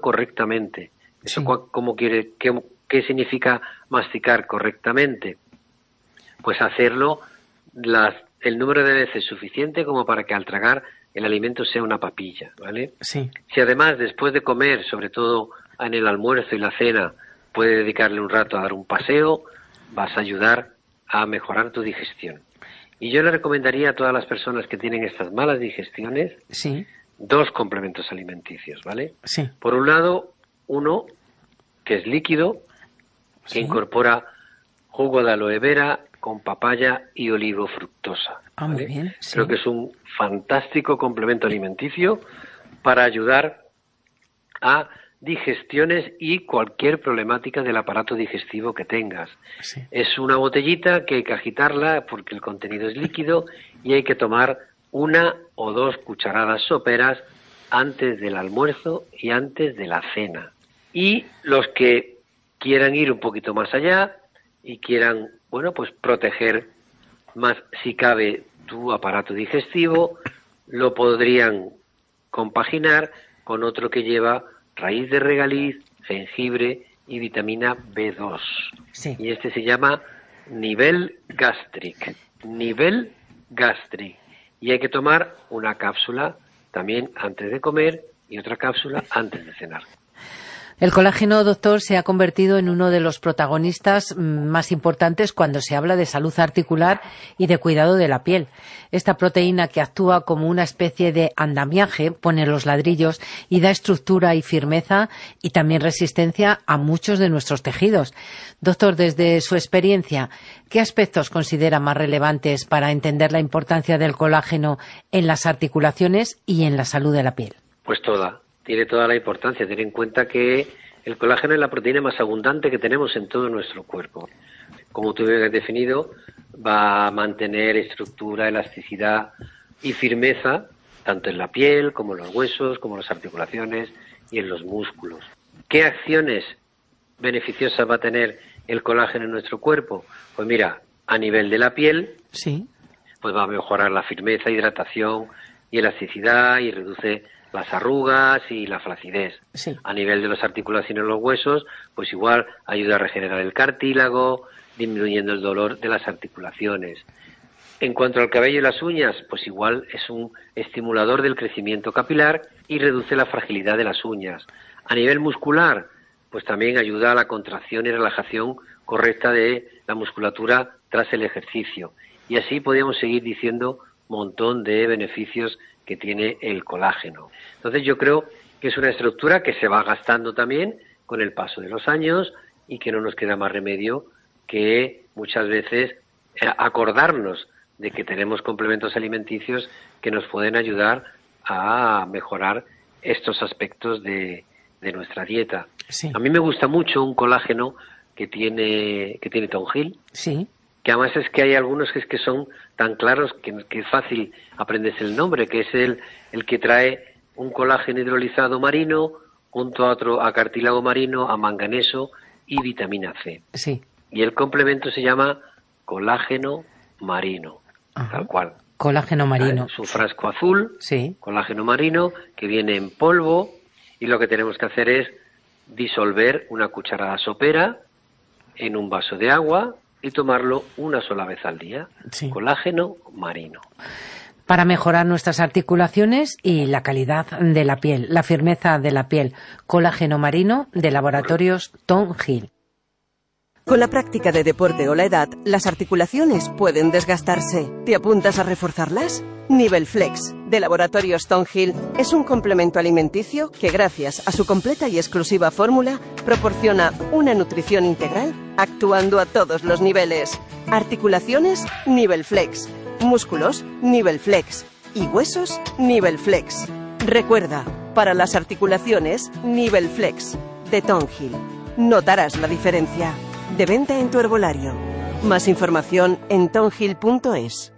correctamente. Eso, Sí. ¿qué significa masticar correctamente? Pues hacerlo el número de veces suficiente como para que al tragar el alimento sea una papilla, ¿vale? Sí. Si además después de comer, sobre todo en el almuerzo y la cena, puedes dedicarle un rato a dar un paseo, vas a ayudar a mejorar tu digestión. Y yo le recomendaría a todas las personas que tienen estas malas digestiones Sí. 2 complementos alimenticios, ¿vale? Sí. Por un lado, uno que es líquido, que Sí. incorpora jugo de aloe vera con papaya y olivofructosa. Ah, ¿vale? muy bien. Sí. Creo que es un fantástico complemento alimenticio para ayudar a digestiones y cualquier problemática del aparato digestivo que tengas. Sí. Es una botellita que hay que agitarla porque el contenido es líquido y hay que tomar 1 o 2 cucharadas soperas antes del almuerzo y antes de la cena. Y los que quieran ir un poquito más allá y quieran, bueno, pues proteger más, si cabe, tu aparato digestivo, lo podrían compaginar con otro que lleva raíz de regaliz, jengibre y vitamina B2. Sí. Y este se llama nivel gastric. Nivel gastric. Y hay que tomar una cápsula también antes de comer y otra cápsula antes de cenar. El colágeno, doctor, se ha convertido en uno de los protagonistas más importantes cuando se habla de salud articular y de cuidado de la piel. Esta proteína, que actúa como una especie de andamiaje, pone los ladrillos y da estructura y firmeza y también resistencia a muchos de nuestros tejidos. Doctor, desde su experiencia, ¿qué aspectos considera más relevantes para entender la importancia del colágeno en las articulaciones y en la salud de la piel? Pues tiene toda la importancia. Ten en cuenta que el colágeno es la proteína más abundante que tenemos en todo nuestro cuerpo. Como tú habías definido, va a mantener estructura, elasticidad y firmeza tanto en la piel como en los huesos, como en las articulaciones y en los músculos. ¿Qué acciones beneficiosas va a tener el colágeno en nuestro cuerpo? Pues mira, a nivel de la piel, Sí. pues va a mejorar la firmeza, hidratación y elasticidad y reduce las arrugas y la flacidez. Sí. A nivel de las articulaciones y los huesos, pues igual ayuda a regenerar el cartílago, disminuyendo el dolor de las articulaciones. En cuanto al cabello y las uñas, pues igual es un estimulador del crecimiento capilar y reduce la fragilidad de las uñas. A nivel muscular, pues también ayuda a la contracción y relajación correcta de la musculatura tras el ejercicio. Y así podríamos seguir diciendo un montón de beneficios que tiene el colágeno. Entonces yo creo que es una estructura que se va gastando también con el paso de los años y que no nos queda más remedio que muchas veces acordarnos de que tenemos complementos alimenticios que nos pueden ayudar a mejorar estos aspectos de nuestra dieta. Sí. A mí me gusta mucho un colágeno que tiene Tonjil, Sí. que además es que hay algunos que son tan claros que es fácil aprenderse el nombre, que es el que trae un colágeno hidrolizado marino junto a cartílago marino, a manganeso y vitamina C. Sí. Y el complemento se llama colágeno marino, Ajá. tal cual. Colágeno marino. Es un frasco azul, Sí. colágeno marino, que viene en polvo, y lo que tenemos que hacer es disolver una cucharada sopera en un vaso de agua y tomarlo una sola vez al día. Sí. Colágeno marino. Para mejorar nuestras articulaciones y la calidad de la piel, la firmeza de la piel. Colágeno marino de Laboratorios Tonjil. Con la práctica de deporte o la edad, las articulaciones pueden desgastarse. ¿Te apuntas a reforzarlas? Nivel Flex, de Laboratorios Tonjil, es un complemento alimenticio que, gracias a su completa y exclusiva fórmula, proporciona una nutrición integral actuando a todos los niveles. Articulaciones, Nivel Flex. Músculos, Nivel Flex. Y huesos, Nivel Flex. Recuerda, para las articulaciones, Nivel Flex, de Tonjil. Notarás la diferencia. De venta en tu herbolario. Más información en tonjil.es.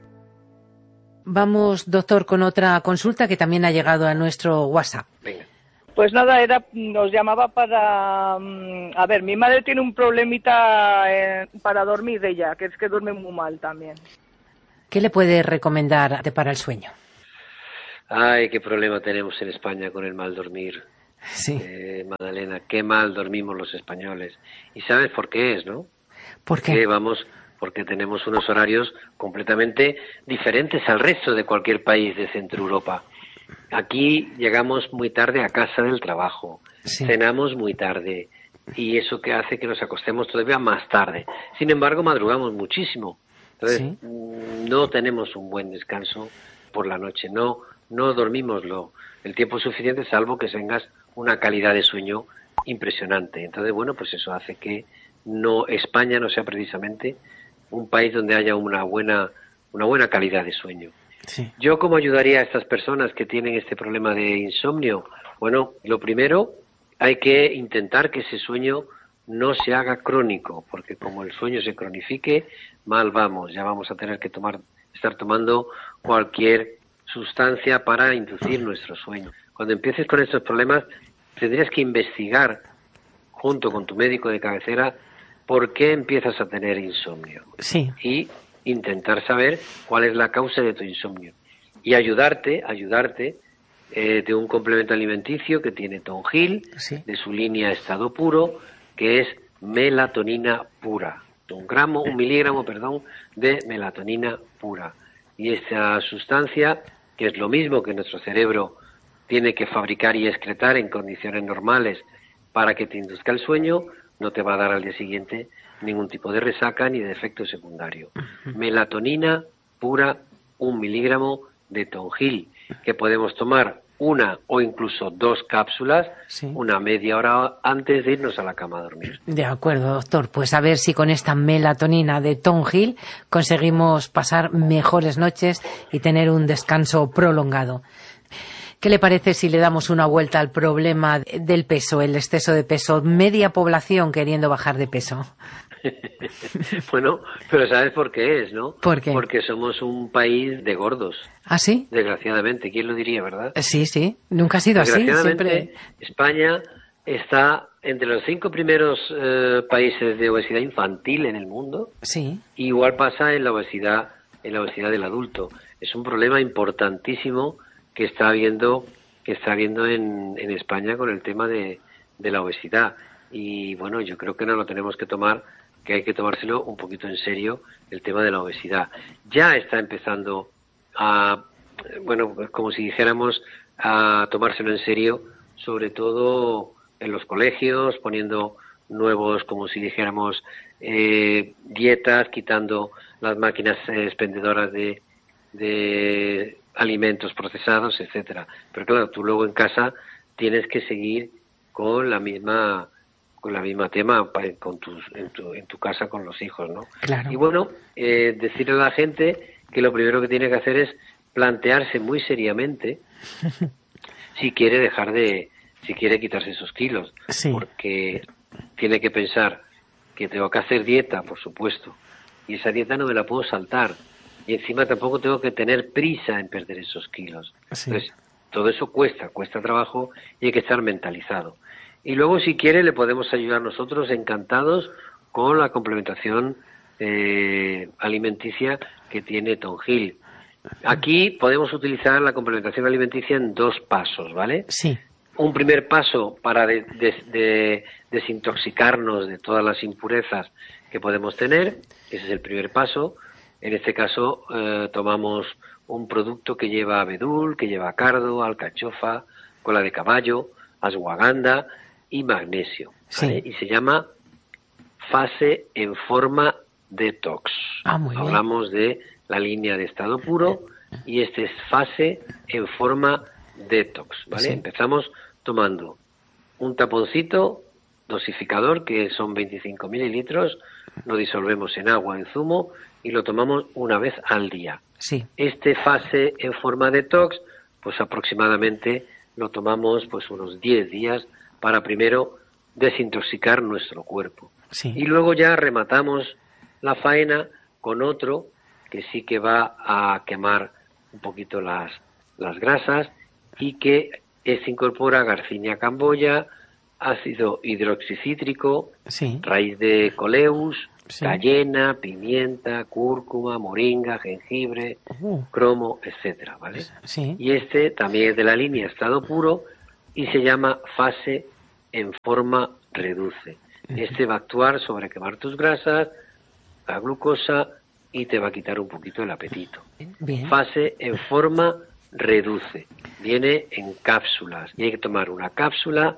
Vamos, doctor, con otra consulta que también ha llegado a nuestro WhatsApp. Venga. Pues nada, os llamaba para... a ver, mi madre tiene un problemita para dormir de ella, que es que duerme muy mal también. ¿Qué le puede recomendar para el sueño? Ay, qué problema tenemos en España con el mal dormir. Sí. Magdalena, qué mal dormimos los españoles. ¿Y sabes por qué es, no? ¿Por qué? Porque tenemos unos horarios completamente diferentes al resto de cualquier país de Centro Europa. Aquí llegamos muy tarde a casa del trabajo, Sí. cenamos muy tarde, y eso que hace que nos acostemos todavía más tarde. Sin embargo, madrugamos muchísimo. Entonces, Sí. no tenemos un buen descanso por la noche, no dormimos el tiempo suficiente, salvo que tengas una calidad de sueño impresionante. Entonces, bueno, pues eso hace que España no sea precisamente un país donde haya una buena calidad de sueño. Sí. ¿Yo cómo ayudaría a estas personas que tienen este problema de insomnio? Bueno, lo primero, hay que intentar que ese sueño no se haga crónico, porque como el sueño se cronifique, mal vamos, ya vamos a tener que estar tomando cualquier sustancia para inducir nuestro sueño. Cuando empieces con estos problemas, tendrías que investigar junto con tu médico de cabecera por qué empiezas a tener insomnio. Sí. Y intentar saber cuál es la causa de tu insomnio. Y ayudarte de un complemento alimenticio que tiene Tonghil, Sí. de su línea Estado Puro, que es melatonina pura. Un miligramo de melatonina pura. Y esta sustancia, que es lo mismo que nuestro cerebro tiene que fabricar y excretar en condiciones normales para que te induzca el sueño, no te va a dar al día siguiente ningún tipo de resaca ni de efecto secundario. Melatonina pura, 1 miligramo de Tonghil, que podemos tomar 1 o incluso 2 cápsulas, Sí. una media hora antes de irnos a la cama a dormir. De acuerdo, doctor. Pues a ver si con esta melatonina de Tonghil conseguimos pasar mejores noches y tener un descanso prolongado. ¿Qué le parece si le damos una vuelta al problema del peso, el exceso de peso? Media población queriendo bajar de peso. Bueno, pero ¿sabes por qué es, no? ¿Por qué? Porque somos un país de gordos, ¿Ah, sí? desgraciadamente. ¿Quién lo diría, verdad? Sí, sí. Nunca ha sido así. Desgraciadamente, Siempre. España está entre los 5 primeros países de obesidad infantil en el mundo. Sí. Igual pasa en la obesidad del adulto. Es un problema importantísimo que está habiendo en España con el tema de la obesidad. Y bueno, yo creo que no lo tenemos que tomar, que hay que tomárselo un poquito en serio, el tema de la obesidad. Ya está empezando como si dijéramos, a tomárselo en serio, sobre todo en los colegios, poniendo nuevos, como si dijéramos, dietas, quitando las máquinas expendedoras de alimentos procesados, etcétera. Pero claro, tú luego en casa tienes que seguir con la misma tema en tu casa con los hijos, ¿no? Claro. Y bueno, decirle a la gente que lo primero que tiene que hacer es plantearse muy seriamente si quiere quitarse esos kilos, Sí. porque tiene que pensar que tengo que hacer dieta, por supuesto, y esa dieta no me la puedo saltar, y encima tampoco tengo que tener prisa en perder esos kilos. Sí. Entonces, todo eso cuesta trabajo y hay que estar mentalizado. Y luego, si quiere, le podemos ayudar nosotros, encantados, con la complementación alimenticia que tiene Tonghil. Aquí podemos utilizar la complementación alimenticia en 2 pasos, ¿vale? Sí. Un primer paso para desintoxicarnos de todas las impurezas que podemos tener, ese es el primer paso. En este caso tomamos un producto que lleva abedul, que lleva cardo, alcachofa, cola de caballo, ashwagandha y magnesio, ¿vale? Sí. Y se llama Fase en Forma Detox. Muy bien. Hablamos de la línea de Estado Puro y este es Fase en Forma Detox, ¿vale? Sí. Empezamos tomando un taponcito dosificador, que son 25 mililitros, lo disolvemos en agua, en zumo, y lo tomamos una vez al día. Sí. Este Fase en Forma Detox, pues aproximadamente lo tomamos pues unos 10 días para primero desintoxicar nuestro cuerpo. Sí. Y luego ya rematamos la faena con otro que sí que va a quemar un poquito las grasas y que incorpora Garcinia camboya, ácido hidroxicítrico, Sí. raíz de coleus, Sí. cayena, pimienta, cúrcuma, moringa, jengibre, cromo, etcétera, ¿vale? Sí. Y este también es de la línea Estado Puro y se llama fase en forma reduce. Este va a actuar sobre quemar tus grasas, la glucosa, y te va a quitar un poquito el apetito. Bien. Fase en forma reduce. Viene en cápsulas y hay que tomar una cápsula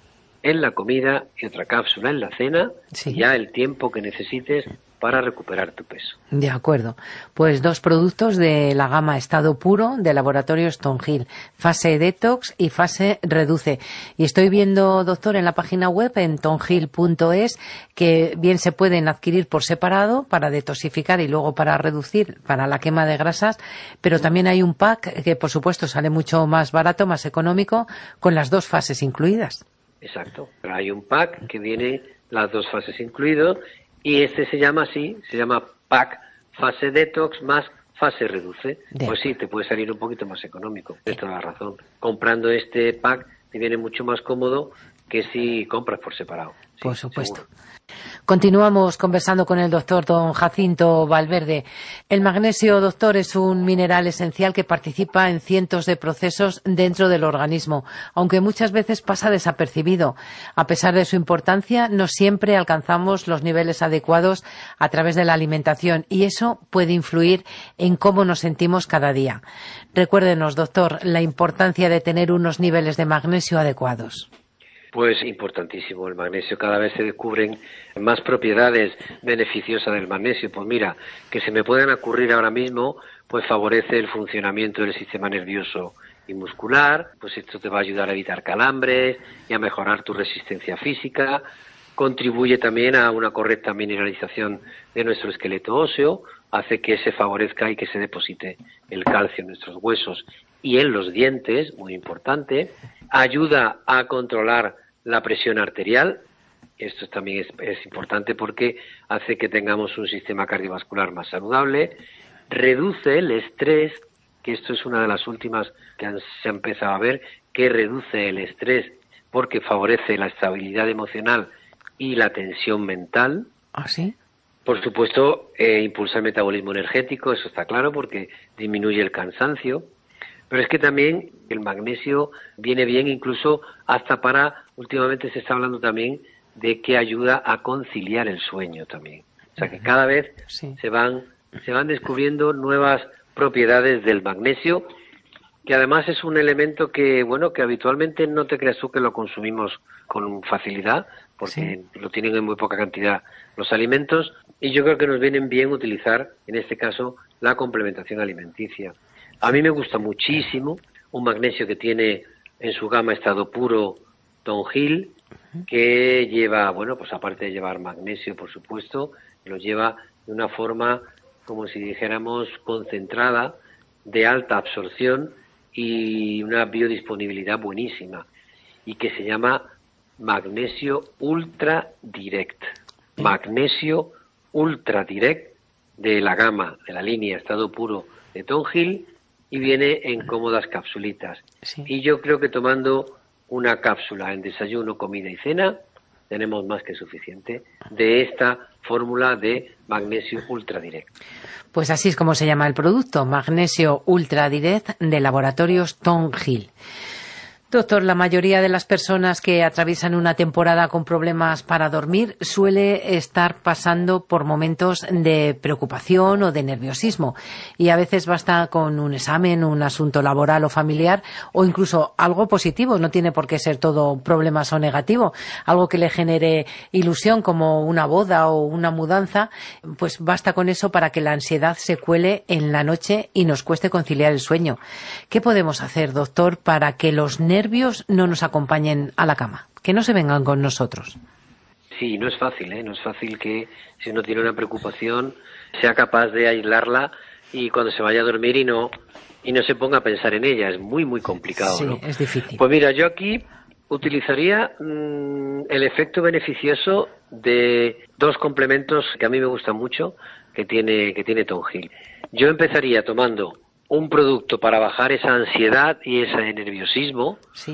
en la comida y otra cápsula en la cena, Sí. ya el tiempo que necesites para recuperar tu peso. De acuerdo. Pues 2 productos de la gama Estado Puro de Laboratorio Stonehill, fase Detox y fase Reduce. Y estoy viendo, doctor, en la página web, en tonhill.es, que bien se pueden adquirir por separado para detoxificar y luego para reducir, para la quema de grasas, pero también hay un pack que, por supuesto, sale mucho más barato, más económico, con las 2 fases incluidas. Exacto. Pero hay un pack que viene las 2 fases incluidos y este se llama así, se llama pack fase detox más fase reduce. Pues sí, te puede salir un poquito más económico, tienes toda la razón. Comprando este pack te viene mucho más cómodo que si compras por separado. Sí, Por supuesto. seguro. Continuamos conversando con el doctor don Jacinto Valverde. El magnesio, doctor, es un mineral esencial que participa en cientos de procesos dentro del organismo, aunque muchas veces pasa desapercibido. A pesar de su importancia, no siempre alcanzamos los niveles adecuados a través de la alimentación y eso puede influir en cómo nos sentimos cada día. Recuérdenos, doctor, la importancia de tener unos niveles de magnesio adecuados. Pues importantísimo, el magnesio. Cada vez se descubren más propiedades beneficiosas del magnesio. Pues mira, que se me pueden ocurrir ahora mismo, pues favorece el funcionamiento del sistema nervioso y muscular, pues esto te va a ayudar a evitar calambres y a mejorar tu resistencia física. Contribuye también a una correcta mineralización de nuestro esqueleto óseo, hace que se favorezca y que se deposite el calcio en nuestros huesos y en los dientes, muy importante. Ayuda a controlar la presión arterial. Esto también es importante porque hace que tengamos un sistema cardiovascular más saludable. Reduce el estrés, que esto es una de las últimas que se ha empezado a ver, que reduce el estrés porque favorece la estabilidad emocional y la tensión mental. ¿Ah, sí? Por supuesto, impulsa el metabolismo energético, eso está claro, porque disminuye el cansancio. Pero es que también el magnesio viene bien incluso hasta para, últimamente se está hablando también de que ayuda a conciliar el sueño también. O sea que cada vez se van descubriendo nuevas propiedades del magnesio, que además es un elemento que, bueno, que habitualmente no te creas tú que lo consumimos con facilidad, porque lo tienen en muy poca cantidad los alimentos, y yo creo que nos vienen bien utilizar, en este caso, la complementación alimenticia. A mí me gusta muchísimo un magnesio que tiene en su gama Estado Puro Tonhill, que lleva, bueno, pues aparte de llevar magnesio, por supuesto, lo lleva de una forma, como si dijéramos, concentrada, de alta absorción y una biodisponibilidad buenísima, y que se llama Magnesio Ultra Direct. Magnesio Ultra Direct de la gama, de la línea Estado Puro de Tonhill, y viene en cómodas capsulitas. Y yo creo que tomando una cápsula en desayuno, comida y cena, tenemos más que suficiente de esta fórmula de Magnesio Ultra Direct. Pues así es como se llama el producto, Magnesio Ultra Direct de Laboratorios Tonhill. Doctor, la mayoría de las personas que atraviesan una temporada con problemas para dormir suele estar pasando por momentos de preocupación o de nerviosismo y a veces basta con un examen, un asunto laboral o familiar o incluso algo positivo, no tiene por qué ser todo problemas o negativo, algo que le genere ilusión como una boda o una mudanza, pues basta con eso para que la ansiedad se cuele en la noche y nos cueste conciliar el sueño. ¿Qué podemos hacer, doctor, para que los nervios no nos acompañen a la cama, que no se vengan con nosotros? Sí, no es fácil, no es fácil que si uno tiene una preocupación sea capaz de aislarla y cuando se vaya a dormir y no se ponga a pensar en ella, es muy muy complicado. Sí, ¿no? Es difícil. Pues mira, yo aquí utilizaría el efecto beneficioso de 2 complementos que a mí me gustan mucho que tiene Tonhill. Yo empezaría tomando un producto para bajar esa ansiedad y ese nerviosismo,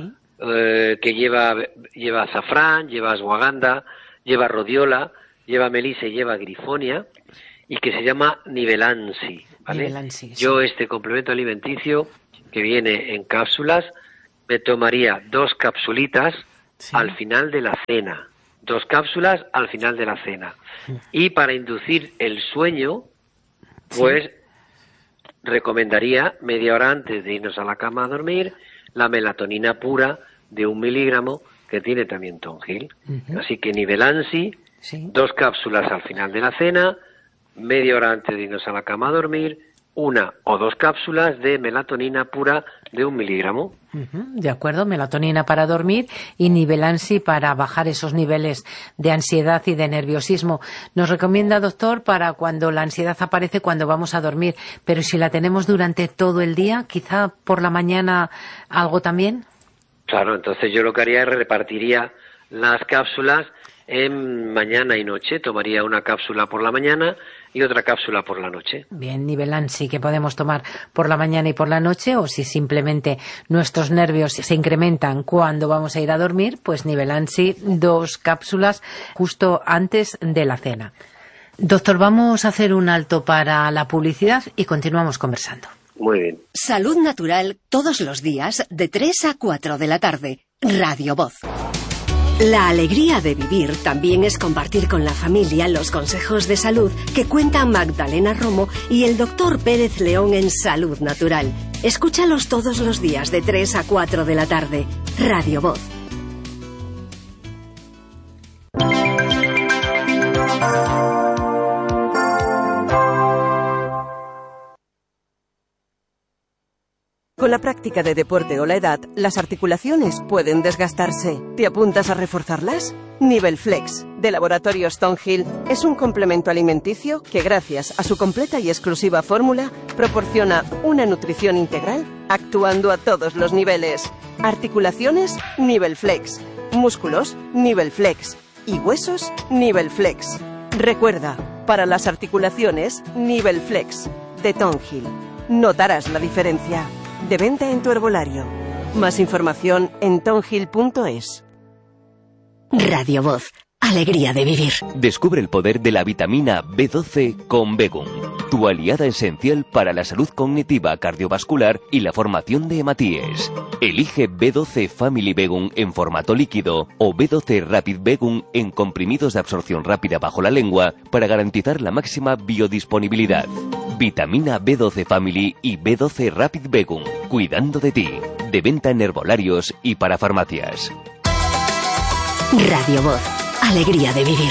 que lleva azafrán, lleva ashwagandha, lleva rodiola, lleva melisa y lleva grifonia, y que se llama Nivelansi, ¿vale? Yo este complemento alimenticio que viene en cápsulas me tomaría 2 capsulitas al final de la cena. 2 cápsulas al final de la cena. Y para inducir el sueño, pues recomendaría media hora antes de irnos a la cama a dormir la melatonina pura de 1 miligramo que tiene también Tonghil. Así que Nivelansi, 2 cápsulas al final de la cena, media hora antes de irnos a la cama a dormir, 1 o 2 cápsulas de melatonina pura de 1 miligramo. De acuerdo, melatonina para dormir y Nivelansi para bajar esos niveles de ansiedad y de nerviosismo. Nos recomienda, doctor, para cuando la ansiedad aparece cuando vamos a dormir, pero si la tenemos durante todo el día, quizá por la mañana algo también. Claro, entonces yo lo que haría es repartiría las cápsulas en mañana y noche. Tomaría 1 cápsula por la mañana y otra cápsula por la noche. Bien, Nivelansi que podemos tomar por la mañana y por la noche, o si simplemente nuestros nervios se incrementan cuando vamos a ir a dormir, pues Nivelansi 2 cápsulas justo antes de la cena. Doctor, vamos a hacer un alto para la publicidad y continuamos conversando. Muy bien. Salud Natural todos los días de 3 a 4 de la tarde. Radio Voz. La alegría de vivir también es compartir con la familia los consejos de salud que cuentan Magdalena Romo y el doctor Pérez León en Salud Natural. Escúchalos todos los días de 3 a 4 de la tarde. Radio Voz. Con la práctica de deporte o la edad, las articulaciones pueden desgastarse. ¿Te apuntas a reforzarlas? Nivel Flex, de Laboratorios Tonghil, es un complemento alimenticio que, gracias a su completa y exclusiva fórmula, proporciona una nutrición integral actuando a todos los niveles. Articulaciones, Nivel Flex. Músculos, Nivel Flex. Y huesos, Nivel Flex. Recuerda, para las articulaciones, Nivel Flex, de Tonghil. Notarás la diferencia. De venta en tu herbolario. Más información en tonghil.es. Radio Voz. Alegría de vivir. Descubre el poder de la vitamina B12 con Begum, tu aliada esencial para la salud cognitiva, cardiovascular y la formación de hematíes. Elige B12 Family Begum en formato líquido o B12 Rapid Begum en comprimidos de absorción rápida bajo la lengua para garantizar la máxima biodisponibilidad. Vitamina B12 Family y B12 Rapid Begum, cuidando de ti. De venta en herbolarios y para farmacias. Radio Voz. Alegría de vivir.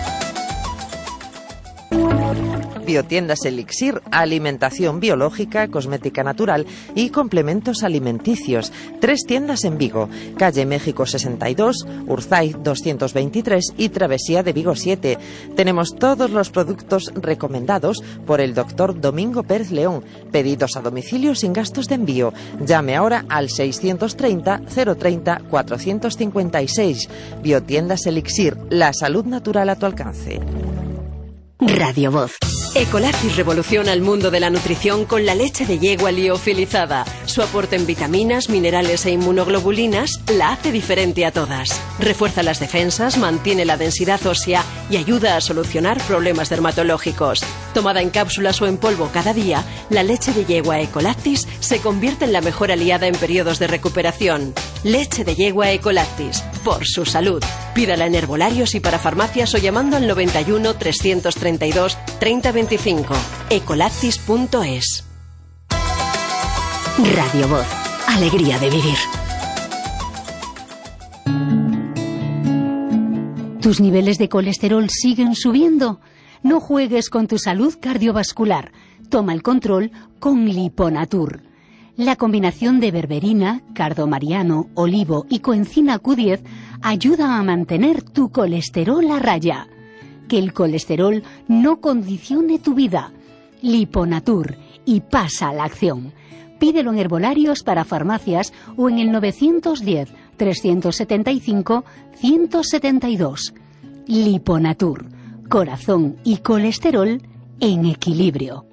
Biotiendas Elixir, alimentación biológica, cosmética natural y complementos alimenticios. 3 tiendas en Vigo, calle México 62, Urzaiz 223 y Travesía de Vigo 7. Tenemos todos los productos recomendados por el doctor Domingo Pérez León. Pedidos a domicilio sin gastos de envío. Llame ahora al 630 030 456. Biotiendas Elixir, la salud natural a tu alcance. Radio Voz. Ecolactis revoluciona el mundo de la nutrición con la leche de yegua liofilizada. Su aporte en vitaminas, minerales e inmunoglobulinas la hace diferente a todas. Refuerza las defensas, mantiene la densidad ósea y ayuda a solucionar problemas dermatológicos. Tomada en cápsulas o en polvo cada día, la leche de yegua Ecolactis se convierte en la mejor aliada en periodos de recuperación. Leche de yegua Ecolactis, por su salud. Pídala en herbolarios y para farmacias o llamando al 91 332 3025. Ecolactis.es. Radio Voz. Alegría de vivir. ¿Tus niveles de colesterol siguen subiendo? No juegues con tu salud cardiovascular. Toma el control con Liponatur. La combinación de berberina, cardomariano, olivo y coenzima Q10 ayuda a mantener tu colesterol a raya. Que el colesterol no condicione tu vida. Liponatur, y pasa a la acción. Pídelo en herbolarios para farmacias o en el 910 375 172. Liponatur, corazón y colesterol en equilibrio.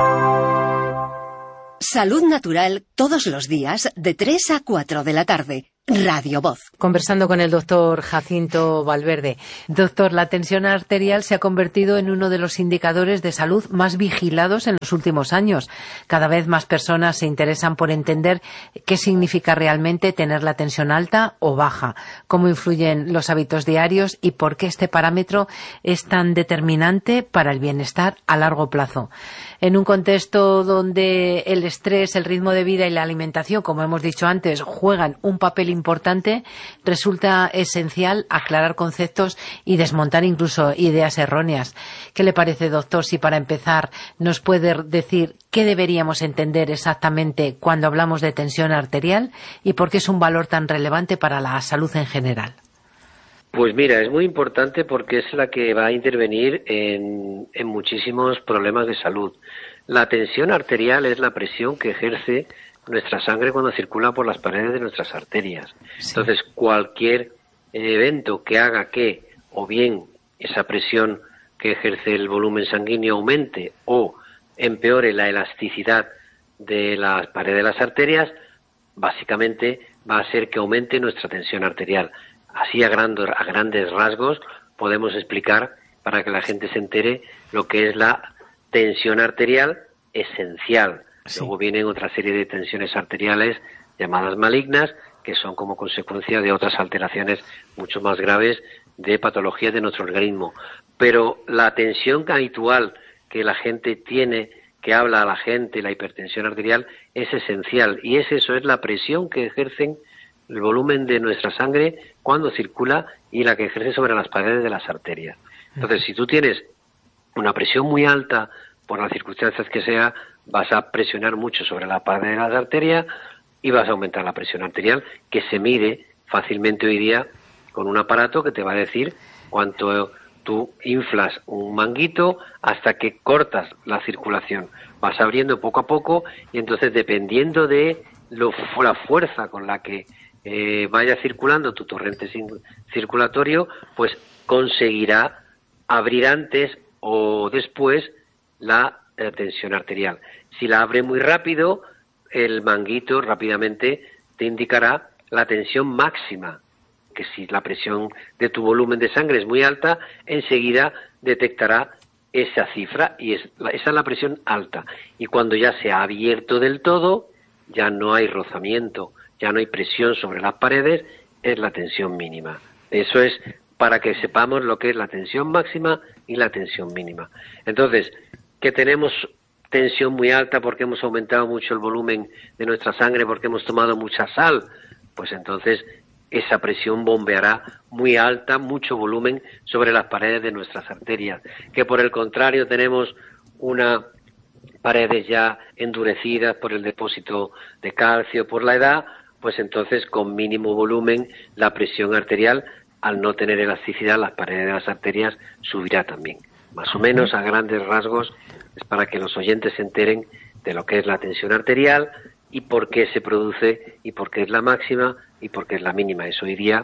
Salud Natural todos los días de 3 a 4 de la tarde. Radio Voz. Conversando con el doctor Jacinto Valverde. Doctor, la tensión arterial se ha convertido en uno de los indicadores de salud más vigilados en los últimos años. Cada vez más personas se interesan por entender qué significa realmente tener la tensión alta o baja, cómo influyen los hábitos diarios y por qué este parámetro es tan determinante para el bienestar a largo plazo. En un contexto donde el estrés, el ritmo de vida y la alimentación, como hemos dicho antes, juegan un papel importante, resulta esencial aclarar conceptos y desmontar incluso ideas erróneas. ¿Qué le parece, doctor, si para empezar nos puede decir qué deberíamos entender exactamente cuando hablamos de tensión arterial y por qué es un valor tan relevante para la salud en general? Pues mira, es muy importante porque es la que va a intervenir en muchísimos problemas de salud. La tensión arterial es la presión que ejerce nuestra sangre cuando circula por las paredes de nuestras arterias. Sí. Entonces, cualquier evento que haga que o bien esa presión que ejerce el volumen sanguíneo aumente o empeore la elasticidad de las paredes de las arterias, básicamente va a hacer que aumente nuestra tensión arterial. Así a grandes rasgos podemos explicar, para que la gente se entere, lo que es la tensión arterial esencial. Sí. Luego vienen otra serie de tensiones arteriales llamadas malignas, que son como consecuencia de otras alteraciones mucho más graves de patologías de nuestro organismo. Pero la tensión habitual que la gente tiene, que habla a la gente, la hipertensión arterial, es esencial. Y es eso, es la presión que ejercen el volumen de nuestra sangre cuando circula y la que ejerce sobre las paredes de las arterias. Entonces, si tú tienes una presión muy alta, por las circunstancias que sea, vas a presionar mucho sobre la pared de las arterias y vas a aumentar la presión arterial, que se mide fácilmente hoy día con un aparato que te va a decir cuánto tú inflas un manguito hasta que cortas la circulación. Vas abriendo poco a poco y entonces, dependiendo de la fuerza con la que vaya circulando tu torrente circulatorio, pues conseguirá abrir antes o después la tensión arterial. Si la abre muy rápido, el manguito rápidamente te indicará la tensión máxima, que si la presión de tu volumen de sangre es muy alta, enseguida detectará esa cifra y esa es la presión alta. Y cuando ya se ha abierto del todo, ya no hay rozamiento, ya no hay presión sobre las paredes, es la tensión mínima. Eso es para que sepamos lo que es la tensión máxima y la tensión mínima. Entonces, que tenemos tensión muy alta porque hemos aumentado mucho el volumen de nuestra sangre, porque hemos tomado mucha sal, pues entonces esa presión bombeará muy alta, mucho volumen sobre las paredes de nuestras arterias. Que por el contrario tenemos unas paredes ya endurecidas por el depósito de calcio, por la edad, pues entonces con mínimo volumen la presión arterial, al no tener elasticidad, las paredes de las arterias subirá también. Más o menos a grandes rasgos es para que los oyentes se enteren de lo que es la tensión arterial y por qué se produce y por qué es la máxima y por qué es la mínima. Eso hoy día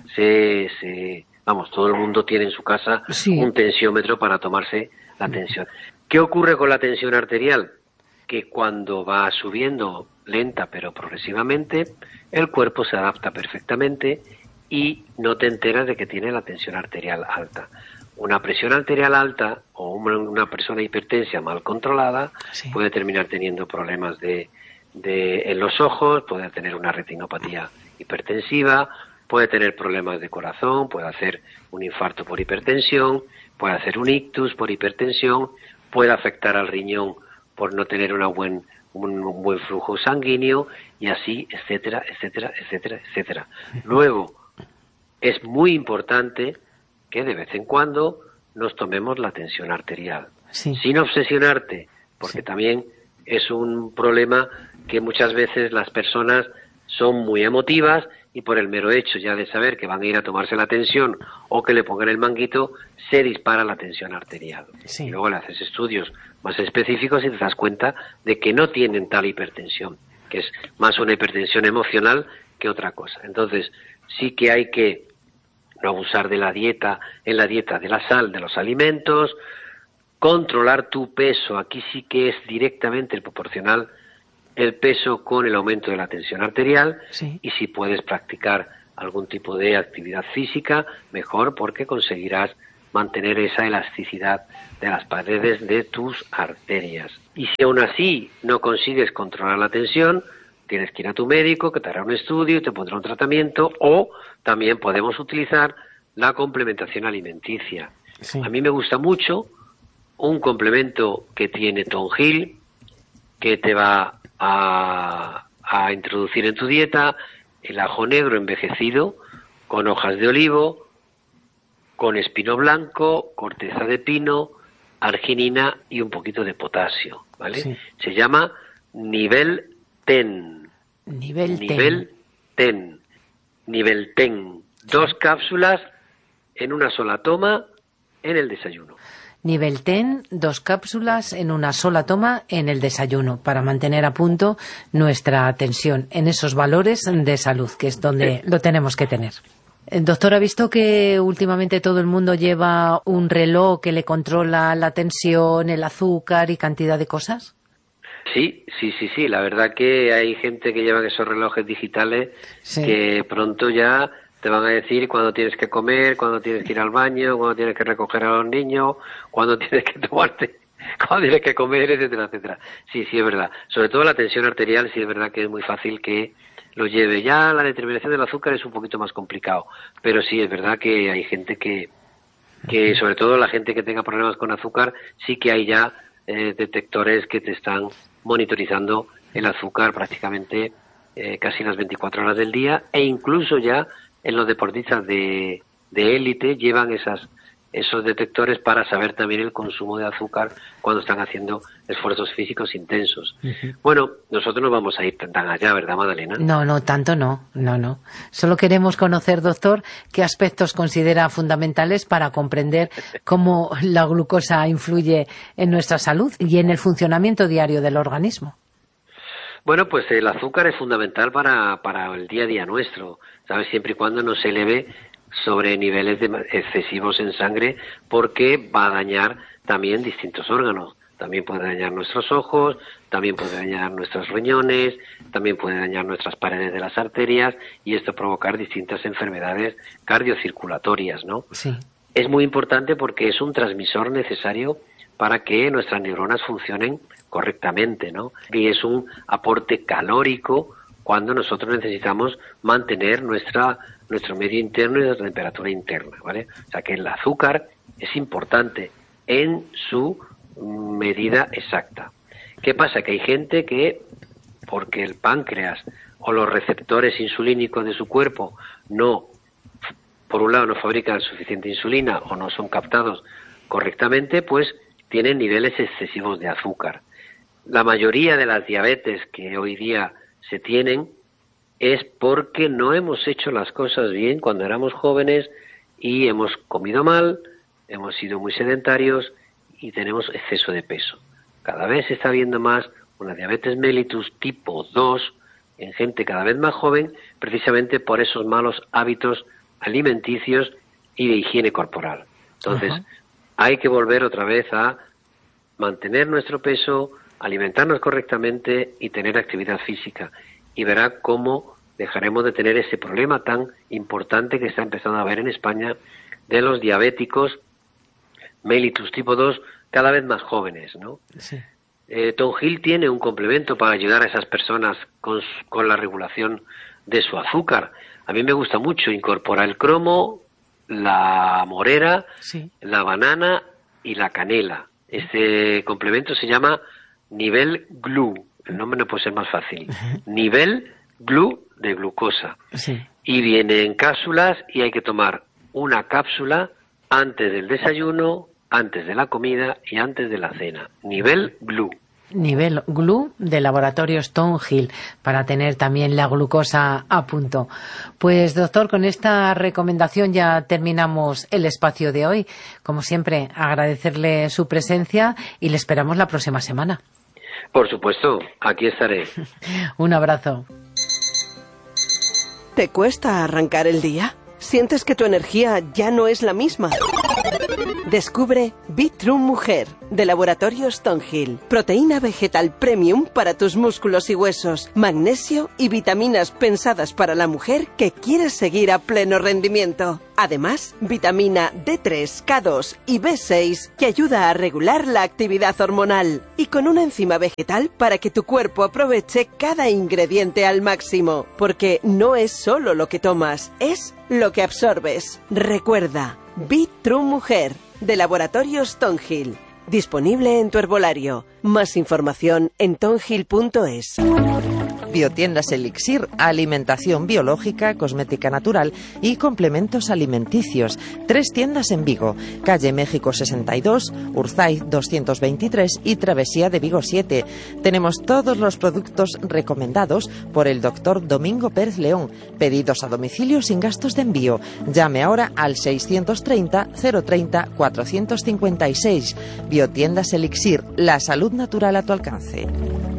todo el mundo tiene en su casa un tensiómetro para tomarse la tensión. ¿Qué ocurre con la tensión arterial? Que cuando va subiendo lenta pero progresivamente, el cuerpo se adapta perfectamente y no te enteras de que tiene la tensión arterial alta. Una presión arterial alta o una persona hipertensa mal controlada puede terminar teniendo problemas en los ojos, puede tener una retinopatía hipertensiva, puede tener problemas de corazón, puede hacer un infarto por hipertensión, puede hacer un ictus por hipertensión, puede afectar al riñón por no tener un buen flujo sanguíneo y así, etcétera, etcétera, etcétera, etcétera. Luego, es muy importante que de vez en cuando nos tomemos la tensión arterial, sin obsesionarte, porque también es un problema que muchas veces las personas son muy emotivas y por el mero hecho ya de saber que van a ir a tomarse la tensión o que le pongan el manguito, se dispara la tensión arterial. Y luego le haces estudios más específicos y te das cuenta de que no tienen tal hipertensión, que es más una hipertensión emocional que otra cosa. Entonces, sí que hay que no abusar de la dieta, de la sal, de los alimentos, controlar tu peso, aquí sí que es directamente proporcional el peso con el aumento de la tensión arterial, Sí. y si puedes practicar algún tipo de actividad física, mejor, porque conseguirás mantener esa elasticidad de las paredes de tus arterias. Y si aún así no consigues controlar la tensión, tienes que ir a tu médico, que te hará un estudio y te pondrá un tratamiento, o también podemos utilizar la complementación alimenticia. Sí. A mí me gusta mucho un complemento que tiene Tonghil, que te va a introducir en tu dieta el ajo negro envejecido con hojas de olivo, con espino blanco, corteza de pino, arginina y un poquito de potasio, ¿vale? Sí. Se llama Nivel Ten. Nivel Ten. Nivel Ten. 2 cápsulas en una sola toma en el desayuno. Nivel Ten, 2 cápsulas en una sola toma en el desayuno para mantener a punto nuestra tensión en esos valores de salud, que es donde lo tenemos que tener. Doctor, ¿ha visto que últimamente todo el mundo lleva un reloj que le controla la tensión, el azúcar y cantidad de cosas? Sí. La verdad que hay gente que lleva esos relojes digitales que pronto ya te van a decir cuándo tienes que comer, cuándo tienes que ir al baño, cuándo tienes que recoger a los niños, cuándo tienes que tomarte, cuándo tienes que comer, etcétera, etcétera. Sí, es verdad. Sobre todo la tensión arterial, sí es verdad que es muy fácil que lo lleve. Ya la determinación del azúcar es un poquito más complicado, pero sí es verdad que hay gente que sobre todo la gente que tenga problemas con azúcar, sí que hay ya detectores que te están monitorizando el azúcar prácticamente casi las 24 horas del día, e incluso ya en los deportistas de élite llevan esos detectores para saber también el consumo de azúcar cuando están haciendo esfuerzos físicos intensos. Bueno, nosotros no vamos a ir tan allá, ¿verdad, Madalena? No, tanto no. Solo queremos conocer, doctor, qué aspectos considera fundamentales para comprender cómo la glucosa influye en nuestra salud y en el funcionamiento diario del organismo. Bueno, pues el azúcar es fundamental para el día a día nuestro, ¿sabes? Siempre y cuando no se eleve sobre niveles excesivos en sangre, porque va a dañar también distintos órganos. También puede dañar nuestros ojos, también puede dañar nuestros riñones, también puede dañar nuestras paredes de las arterias, y esto provocar distintas enfermedades cardiocirculatorias, ¿no? Sí. Es muy importante porque es un transmisor necesario para que nuestras neuronas funcionen correctamente, ¿no? Y es un aporte calórico cuando nosotros necesitamos mantener nuestro medio interno y nuestra temperatura interna, ¿vale? O sea que el azúcar es importante en su medida exacta. ¿Qué pasa? Que hay gente que, porque el páncreas o los receptores insulínicos de su cuerpo por un lado no fabrican suficiente insulina o no son captados correctamente, pues tienen niveles excesivos de azúcar. La mayoría de las diabetes que hoy día se tienen es porque no hemos hecho las cosas bien cuando éramos jóvenes y hemos comido mal, hemos sido muy sedentarios y tenemos exceso de peso. Cada vez se está viendo más una diabetes mellitus tipo 2 en gente cada vez más joven, precisamente por esos malos hábitos alimenticios y de higiene corporal. Entonces, hay que volver otra vez a mantener nuestro peso, alimentarnos correctamente y tener actividad física. Y verá cómo dejaremos de tener ese problema tan importante que está empezando a haber en España de los diabéticos mellitus tipo 2 cada vez más jóvenes, ¿no? Sí. Tonghil tiene un complemento para ayudar a esas personas con la regulación de su azúcar. A mí me gusta mucho, incorpora el cromo, la morera, la banana y la canela. Este complemento se llama Nivel Glu, el nombre no puede ser más fácil. Nivel Glu de glucosa. Sí. Y viene en cápsulas y hay que tomar una cápsula antes del desayuno, antes de la comida y antes de la cena. Nivel Glu. Nivel Glu de Laboratorios Tonghil, para tener también la glucosa a punto. Pues doctor, con esta recomendación ya terminamos el espacio de hoy. Como siempre, agradecerle su presencia y le esperamos la próxima semana. Por supuesto, aquí estaré. Un abrazo. ¿Te cuesta arrancar el día? ¿Sientes que tu energía ya no es la misma? Descubre Be True Mujer, de Laboratorio Stonehill. Proteína vegetal premium para tus músculos y huesos, magnesio y vitaminas pensadas para la mujer que quiere seguir a pleno rendimiento. Además, vitamina D3, K2 y B6 que ayuda a regular la actividad hormonal. Y con una enzima vegetal para que tu cuerpo aproveche cada ingrediente al máximo. Porque no es solo lo que tomas, es lo que absorbes. Recuerda, Be True Mujer, de Laboratorio Stonehill. Disponible en tu herbolario. Más información en tonhill.es. Biotiendas Elixir, alimentación biológica, cosmética natural y complementos alimenticios. 3 tiendas en Vigo, calle México 62, Urzaiz 223 y Travesía de Vigo 7. Tenemos todos los productos recomendados por el doctor Domingo Pérez León. Pedidos a domicilio sin gastos de envío. Llame ahora al 630 030 456. Biotiendas Elixir, la salud natural a tu alcance.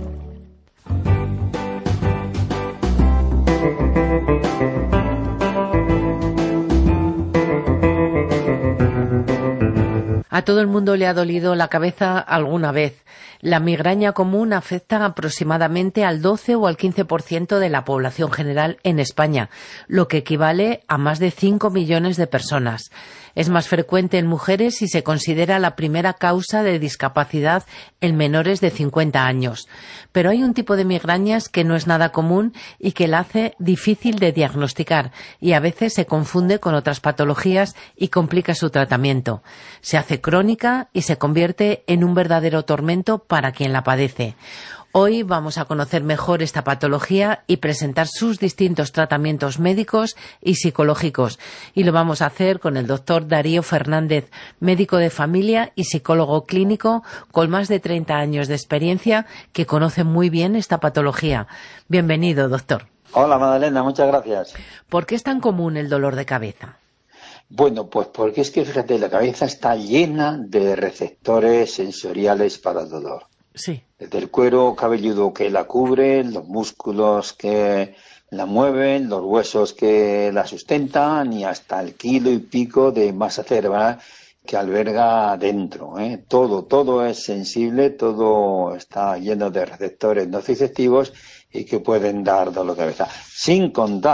A todo el mundo le ha dolido la cabeza alguna vez. La migraña común afecta aproximadamente al 12 o al 15% de la población general en España, lo que equivale a más de 5 millones de personas. Es más frecuente en mujeres y se considera la primera causa de discapacidad en menores de 50 años. Pero hay un tipo de migrañas que no es nada común y que la hace difícil de diagnosticar y a veces se confunde con otras patologías y complica su tratamiento. Se hace crónica y se convierte en un verdadero tormento para quien la padece. Hoy vamos a conocer mejor esta patología y presentar sus distintos tratamientos médicos y psicológicos. Y lo vamos a hacer con el doctor Darío Fernández, médico de familia y psicólogo clínico con más de 30 años de experiencia, que conoce muy bien esta patología. Bienvenido, doctor. Hola, Madalena, muchas gracias. ¿Por qué es tan común el dolor de cabeza? Bueno, pues porque es que, fíjate, la cabeza está llena de receptores sensoriales para el dolor. Sí. Desde el cuero cabelludo que la cubre, los músculos que la mueven, los huesos que la sustentan y hasta el kilo y pico de masa cerebral que alberga dentro, ¿eh? Todo es sensible, todo está lleno de receptores nociceptivos y que pueden dar dolor de cabeza. Sin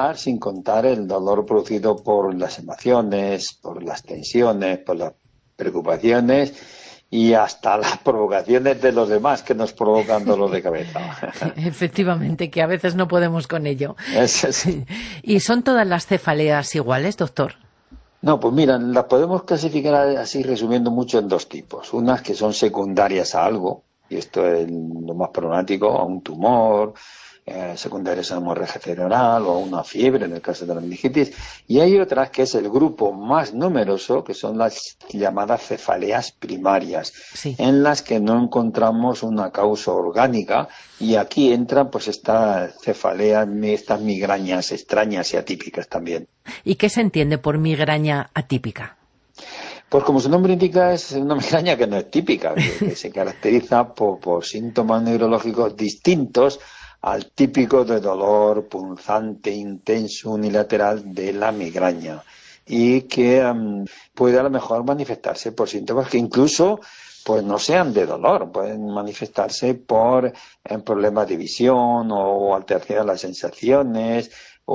contar el dolor producido por las emociones, por las tensiones, por las preocupaciones y hasta las provocaciones de los demás que nos provocan dolor de cabeza. Efectivamente, que a veces no podemos con ello. Sí. ¿Y son todas las cefaleas iguales, doctor? No, pues mira, las podemos clasificar así, resumiendo mucho, en 2 tipos. Unas que son secundarias a algo, y esto es lo más problemático, a un tumor, secundarias a una hemorragia cerebral o a una fiebre en el caso de la meningitis, y hay otras que es el grupo más numeroso, que son las llamadas cefaleas primarias, sí, en las que no encontramos una causa orgánica, y aquí entran pues estas cefaleas, estas migrañas extrañas y atípicas también. ¿Y qué se entiende por migraña atípica? Pues como su nombre indica, es una migraña que no es típica, que se caracteriza por síntomas neurológicos distintos al típico de dolor punzante, intenso, unilateral de la migraña, y que puede a lo mejor manifestarse por síntomas que incluso pues no sean de dolor, pueden manifestarse por problemas de visión o alteración de las sensaciones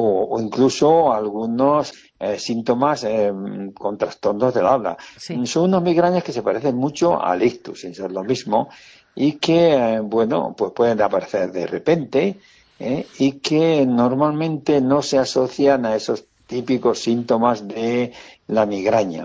o incluso algunos síntomas con trastornos del habla. Sí. Son unas migrañas que se parecen mucho al ictus, sin ser lo mismo, y que, pues pueden aparecer de repente y que normalmente no se asocian a esos típicos síntomas de la migraña.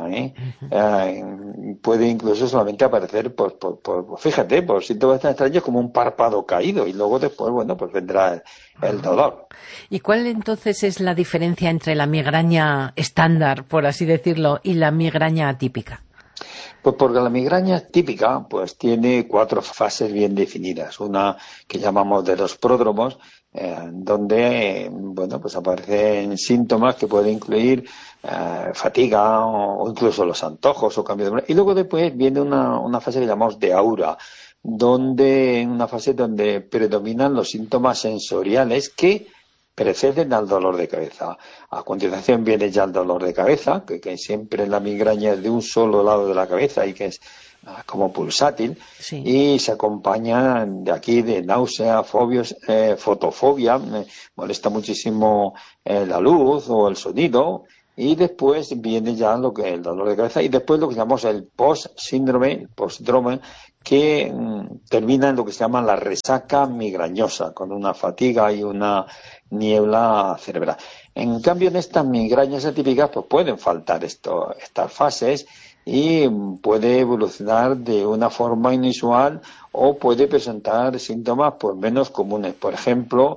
Puede incluso solamente aparecer por síntomas tan extraños como un párpado caído y luego después, pues vendrá el dolor. ¿Y cuál entonces es la diferencia entre la migraña estándar, por así decirlo, y la migraña atípica? Pues porque la migraña típica pues tiene 4 fases bien definidas. Una que llamamos de los pródromos, donde pues aparecen síntomas que pueden incluir fatiga o incluso los antojos o cambio de humor. Y luego después viene una fase que llamamos de aura, una fase donde predominan los síntomas sensoriales que preceden al dolor de cabeza. A continuación viene ya el dolor de cabeza, que siempre la migraña es de un solo lado de la cabeza y que es como pulsátil, y se acompaña de aquí de náusea, fotofobia, me molesta muchísimo la luz o el sonido, y después viene ya el dolor de cabeza, y después lo que llamamos el postdrome, que termina en lo que se llama la resaca migrañosa, con una fatiga y una niebla cerebral. En cambio, en estas migrañas atípicas pues pueden faltar estas fases, y puede evolucionar de una forma inusual o puede presentar síntomas pues menos comunes. Por ejemplo,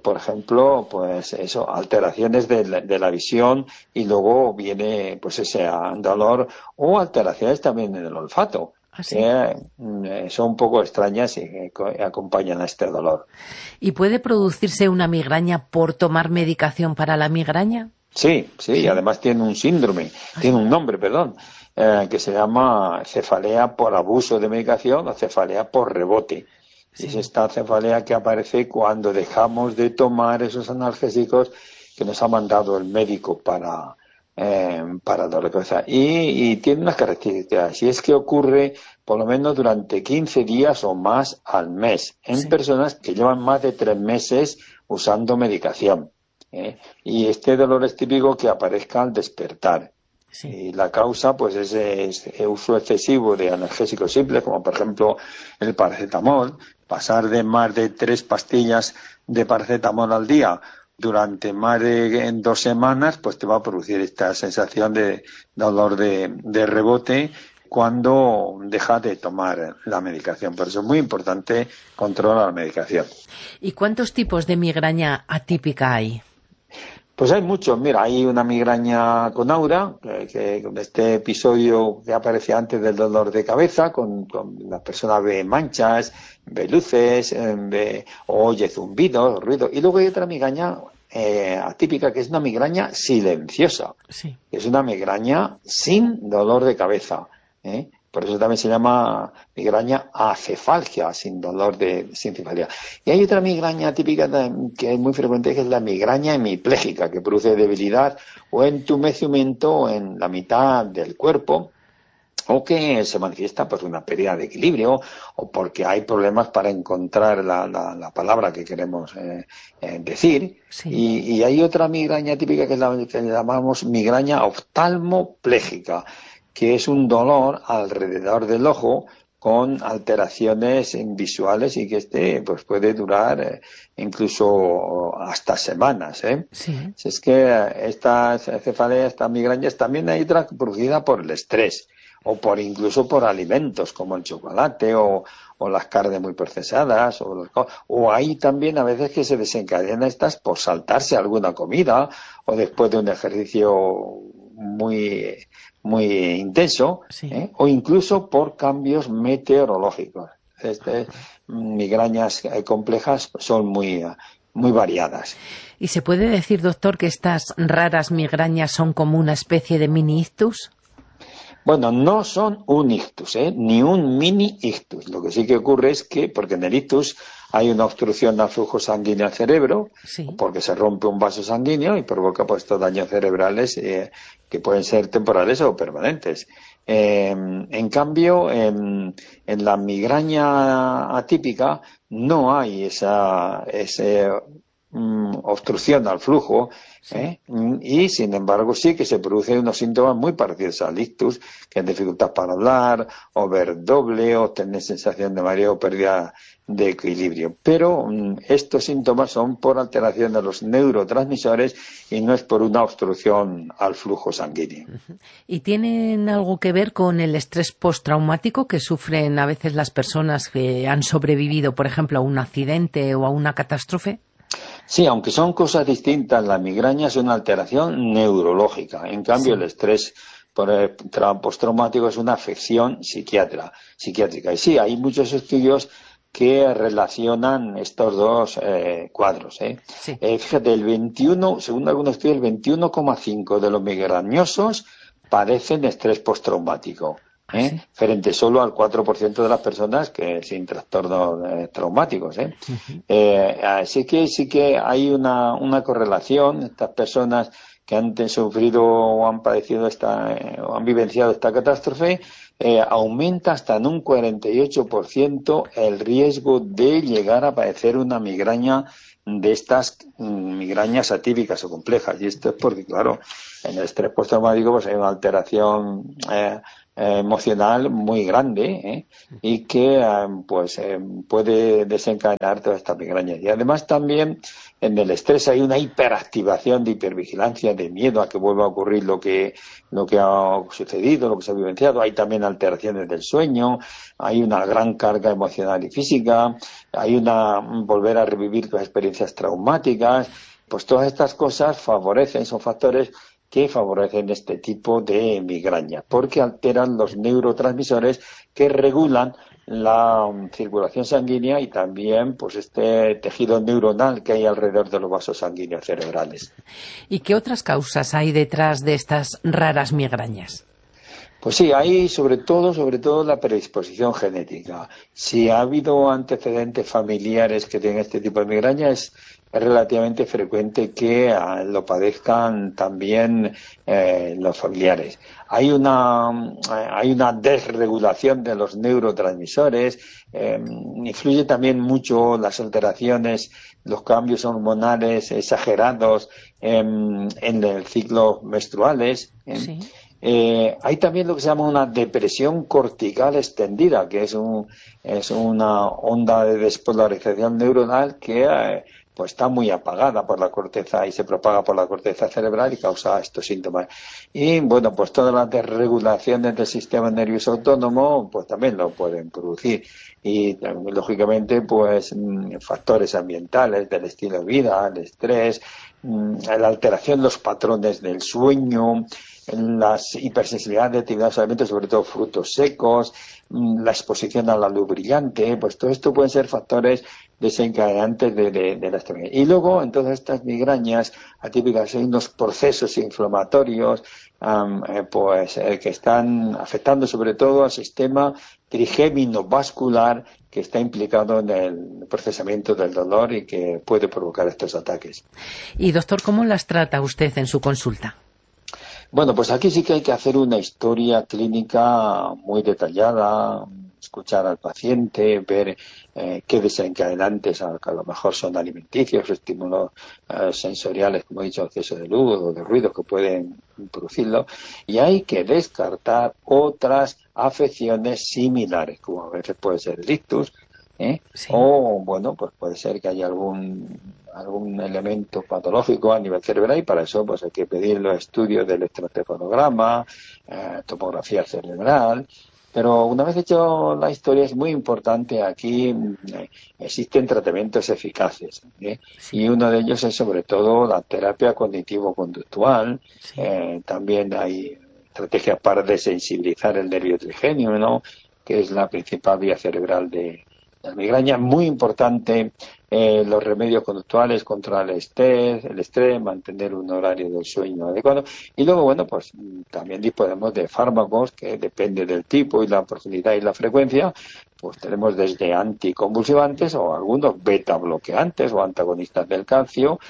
alteraciones de la visión, y luego viene pues ese dolor, o alteraciones también en el olfato. Que son un poco extrañas y que acompañan a este dolor. ¿Y puede producirse una migraña por tomar medicación para la migraña? Sí, y además tiene un nombre, que se llama cefalea por abuso de medicación o cefalea por rebote. Y es esta cefalea que aparece cuando dejamos de tomar esos analgésicos que nos ha mandado el médico para el dolor de cabeza. Y tiene unas características, y es que ocurre por lo menos durante 15 días o más al mes, en personas que llevan más de 3 meses usando medicación. Y este dolor es típico que aparezca al despertar. Y la causa pues es uso excesivo de analgésicos simples, como por ejemplo el paracetamol. Pasar de más de 3 pastillas de paracetamol al día durante más de 2 semanas, pues te va a producir esta sensación de dolor de rebote cuando deja de tomar la medicación. Por eso es muy importante controlar la medicación. ¿Y cuántos tipos de migraña atípica hay? Pues hay muchos. Mira, hay una migraña con aura, que este episodio que aparecía antes del dolor de cabeza, con la persona ve manchas, ve luces, oye zumbidos, ruido. Y luego hay otra migraña atípica, que es una migraña silenciosa. Es una migraña sin dolor de cabeza. Por eso también se llama migraña acefalgia, sin cefalea. Y hay otra migraña típica que es muy frecuente, que es la migraña hemipléjica, que produce debilidad o entumecimiento en la mitad del cuerpo, o que se manifiesta por una pérdida de equilibrio, o porque hay problemas para encontrar la palabra que queremos decir. Y hay otra migraña típica que es la que llamamos migraña oftalmopléjica, que es un dolor alrededor del ojo con alteraciones visuales, y que pues puede durar incluso hasta semanas. Es que esta cefalea, esta migraña, también hay otra producida por el estrés, o incluso por alimentos como el chocolate o las carnes muy procesadas, o hay también a veces que se desencadenan estas por saltarse alguna comida o después de un ejercicio muy intenso, o incluso por cambios meteorológicos. Migrañas complejas son muy variadas. ¿Y se puede decir, doctor, que estas raras migrañas son como una especie de mini ictus? Bueno, no son un ictus, ni un mini ictus. Lo que sí que ocurre es que, porque en el ictus hay una obstrucción al flujo sanguíneo al cerebro, porque se rompe un vaso sanguíneo y provoca pues estos daños cerebrales que pueden ser temporales o permanentes. En cambio, en la migraña atípica no hay esa obstrucción al flujo, y sin embargo sí que se producen unos síntomas muy parecidos al ictus, que es dificultad para hablar, o ver doble, o tener sensación de mareo o pérdida de equilibrio. Pero estos síntomas son por alteración de los neurotransmisores y no es por una obstrucción al flujo sanguíneo. ¿Y tienen algo que ver con el estrés postraumático que sufren a veces las personas que han sobrevivido, por ejemplo, a un accidente o a una catástrofe? Sí, aunque son cosas distintas, la migraña es una alteración neurológica. En cambio, el estrés postraumático es una afección psiquiátrica. Y sí, hay muchos estudios que relacionan estos dos cuadros. Fíjate, según algunos estudios, el 21,5% de los migrañosos padecen estrés postraumático. frente solo al 4% de las personas que sin trastornos traumáticos. Así que sí que hay una correlación. Estas personas que han sufrido o han padecido o han vivenciado esta catástrofe, aumenta hasta en un 48% el riesgo de llegar a padecer una migraña de estas migrañas atípicas o complejas. Y esto es porque, claro, en el estrés postraumático pues hay una alteración emocional muy grande, y que puede desencadenar todas estas migrañas. Y además también en el estrés hay una hiperactivación de hipervigilancia, de miedo a que vuelva a ocurrir lo que ha sucedido, lo que se ha vivenciado. Hay también alteraciones del sueño, hay una gran carga emocional y física, hay volver a revivir las experiencias traumáticas. Pues todas estas cosas son factores que favorecen este tipo de migraña, porque alteran los neurotransmisores que regulan la circulación sanguínea y también pues este tejido neuronal que hay alrededor de los vasos sanguíneos cerebrales. ¿Y qué otras causas hay detrás de estas raras migrañas? Pues sí, hay sobre todo la predisposición genética. Si ha habido antecedentes familiares que tienen este tipo de migraña, es relativamente frecuente que lo padezcan también los familiares. Hay una desregulación de los neurotransmisores, influye también mucho las alteraciones, los cambios hormonales exagerados en el ciclo menstruales. Sí. Hay también lo que se llama una depresión cortical extendida, que es una onda de despolarización neuronal que pues está muy apagada por la corteza y se propaga por la corteza cerebral y causa estos síntomas. Y bueno, pues todas las desregulaciones del sistema nervioso autónomo pues también lo pueden producir. Y lógicamente pues factores ambientales del estilo de vida, el estrés, la alteración de los patrones del sueño, la hipersensibilidad de determinados alimentos, sobre todo frutos secos, la exposición a la luz brillante, pues todo esto pueden ser factores desencadenantes de la enfermedad. Y luego, en todas estas migrañas atípicas, hay unos procesos inflamatorios que están afectando sobre todo al sistema trigémino vascular que está implicado en el procesamiento del dolor y que puede provocar estos ataques. Y doctor, ¿cómo las trata usted en su consulta? Bueno, pues aquí sí que hay que hacer una historia clínica muy detallada, escuchar al paciente, ver qué desencadenantes a lo mejor son alimenticios, estímulos sensoriales, como he dicho, exceso de luz o de ruido que pueden producirlo, y hay que descartar otras afecciones similares, como a veces puede ser el ictus, sí. O bueno, pues puede ser que haya algún elemento patológico a nivel cerebral y para eso pues hay que pedir los estudios de electroencefalograma, tomografía cerebral. Pero una vez hecho la historia es muy importante, aquí existen tratamientos eficaces, y uno de ellos es sobre todo la terapia cognitivo-conductual. Sí. También hay estrategias para desensibilizar el nervio trigémino, ¿no?, que es la principal vía cerebral de la migraña. Muy importante los remedios conductuales contra el estrés, mantener un horario del sueño adecuado. Y luego, bueno, pues también disponemos de fármacos que depende del tipo y la profundidad y la frecuencia. Pues tenemos desde anticonvulsivantes o algunos beta bloqueantes o antagonistas del calcio,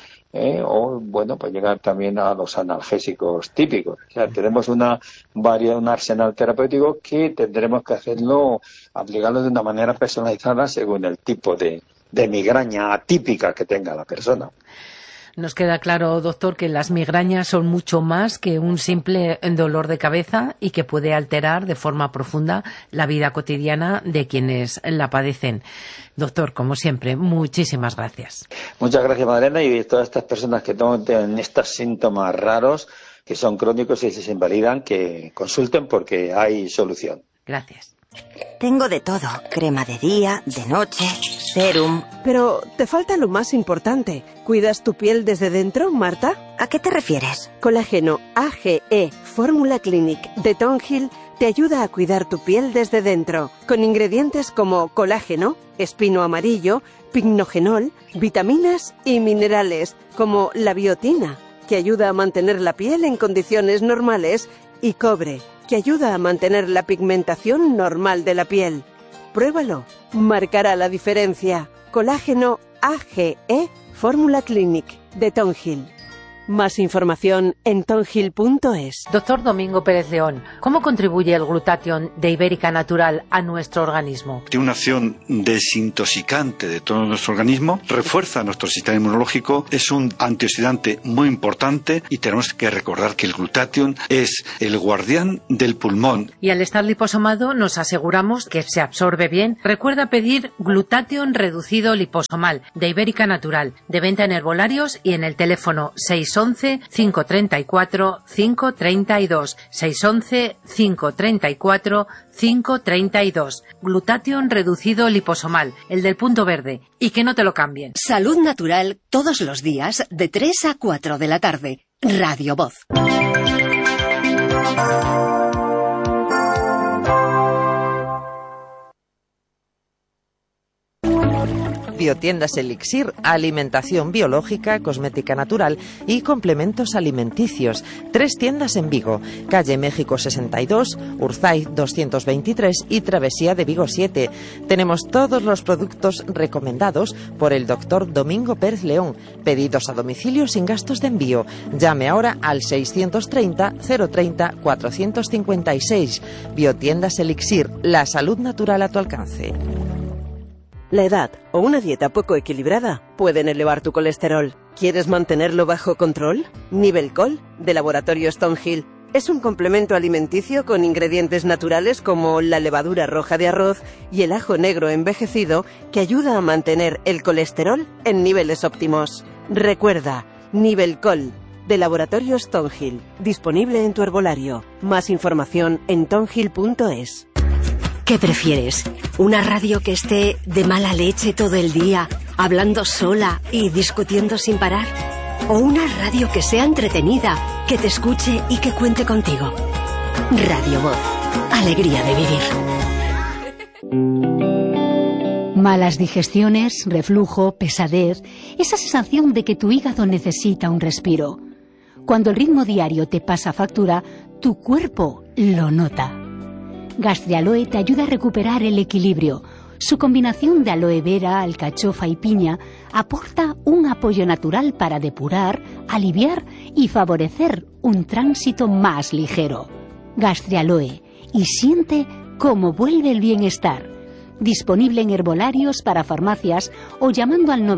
o bueno, pues llegar también a los analgésicos típicos. O sea, tenemos un arsenal terapéutico que tendremos que aplicarlo de una manera personalizada según el tipo de migraña atípica que tenga la persona. Nos queda claro, doctor, que las migrañas son mucho más que un simple dolor de cabeza y que puede alterar de forma profunda la vida cotidiana de quienes la padecen. Doctor, como siempre, muchísimas gracias. Muchas gracias, Madalena, y todas estas personas que tienen estos síntomas raros, que son crónicos y se invalidan, que consulten porque hay solución. Gracias. Tengo de todo, crema de día, de noche, serum... Pero te falta lo más importante. ¿Cuidas tu piel desde dentro, Marta? ¿A qué te refieres? Colágeno AGE Fórmula Clinic de Tonhill te ayuda a cuidar tu piel desde dentro, con ingredientes como colágeno, espino amarillo, pignogenol, vitaminas y minerales, como la biotina, que ayuda a mantener la piel en condiciones normales, y cobre, que ayuda a mantener la pigmentación normal de la piel. Pruébalo, marcará la diferencia. Colágeno AGE Fórmula Clinic de Tonghil. Más información en tonghil.es. Doctor Domingo Pérez León, ¿cómo contribuye el Glutathione de Ibérica Natural a nuestro organismo? Tiene una acción desintoxicante de todo nuestro organismo, refuerza nuestro sistema inmunológico, es un antioxidante muy importante y tenemos que recordar que el Glutathione es el guardián del pulmón. Y al estar liposomado nos aseguramos que se absorbe bien. Recuerda pedir Glutathione reducido liposomal de Ibérica Natural, de venta en herbolarios y en el teléfono 611-534-532, 611-534-532. Glutathione reducido liposomal, el del punto verde. Y que no te lo cambien. Salud Natural todos los días de 3 a 4 de la tarde. Radio Voz. Biotiendas Elixir, alimentación biológica, cosmética natural y complementos alimenticios. 3 tiendas en Vigo, calle México 62, Urzaiz 223 y Travesía de Vigo 7. Tenemos todos los productos recomendados por el doctor Domingo Pérez León. Pedidos a domicilio sin gastos de envío. Llame ahora al 630 030 456. Biotiendas Elixir, la salud natural a tu alcance. La edad o una dieta poco equilibrada pueden elevar tu colesterol. ¿Quieres mantenerlo bajo control? Nivelcol, de Laboratorios Tonghil, es un complemento alimenticio con ingredientes naturales como la levadura roja de arroz y el ajo negro envejecido que ayuda a mantener el colesterol en niveles óptimos. Recuerda, Nivelcol, de Laboratorios Tonghil, disponible en tu herbolario. Más información en tonghil.es. ¿Qué prefieres? ¿Una radio que esté de mala leche todo el día, hablando sola y discutiendo sin parar? ¿O una radio que sea entretenida, que te escuche y que cuente contigo? Radio Voz. Alegría de vivir. Malas digestiones, reflujo, pesadez, esa sensación de que tu hígado necesita un respiro. Cuando el ritmo diario te pasa factura, tu cuerpo lo nota. Gastrialoe te ayuda a recuperar el equilibrio. Su combinación de aloe vera, alcachofa y piña aporta un apoyo natural para depurar, aliviar y favorecer un tránsito más ligero. Gastrialoe, y siente cómo vuelve el bienestar. Disponible en herbolarios para farmacias o llamando al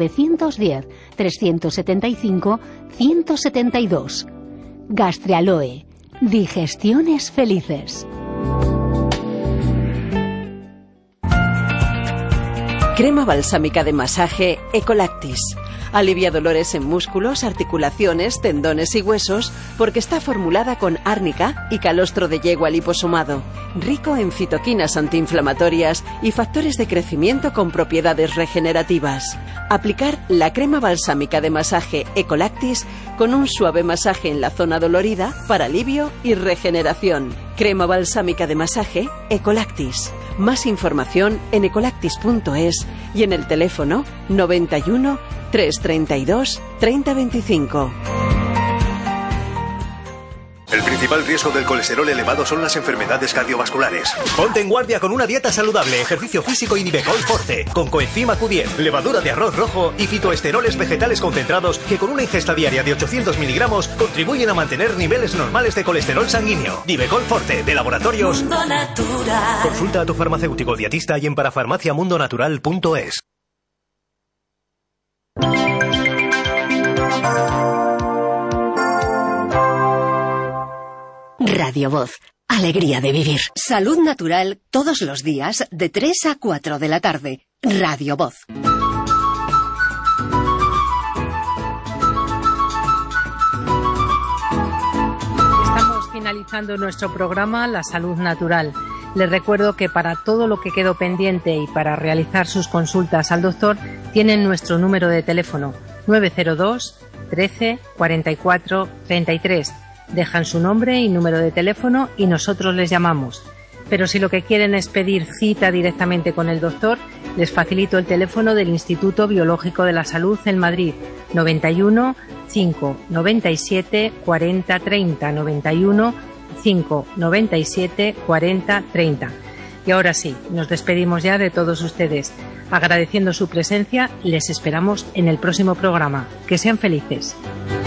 910-375-172. Gastrialoe, digestiones felices. Crema balsámica de masaje Ecolactis. Alivia dolores en músculos, articulaciones, tendones y huesos porque está formulada con árnica y calostro de yegua liposomado. Rico en citoquinas antiinflamatorias y factores de crecimiento con propiedades regenerativas. Aplicar la crema balsámica de masaje Ecolactis con un suave masaje en la zona dolorida para alivio y regeneración. Crema balsámica de masaje Ecolactis. Más información en ecolactis.es y en el teléfono 91 332 3025. El principal riesgo del colesterol elevado son las enfermedades cardiovasculares. Ponte en guardia con una dieta saludable, ejercicio físico y Nivecol Forte, con coenzima Q10, levadura de arroz rojo y fitoesteroles vegetales concentrados que con una ingesta diaria de 800 miligramos contribuyen a mantener niveles normales de colesterol sanguíneo. Nivecol Forte, de Laboratorios Mundo Natural. Consulta a tu farmacéutico dietista y en parafarmaciamundonatural.es. Radio Voz. Alegría de vivir. Salud natural todos los días de 3 a 4 de la tarde. Radio Voz. Estamos finalizando nuestro programa La Salud Natural. Les recuerdo que para todo lo que quedó pendiente y para realizar sus consultas al doctor tienen nuestro número de teléfono 902 13 44 33. Dejan su nombre y número de teléfono y nosotros les llamamos. Pero si lo que quieren es pedir cita directamente con el doctor, les facilito el teléfono del Instituto Biológico de la Salud en Madrid, 91 5 97 40 30, 91 597 40 30. Y ahora sí, nos despedimos ya de todos ustedes. Agradeciendo su presencia, les esperamos en el próximo programa. Que sean felices.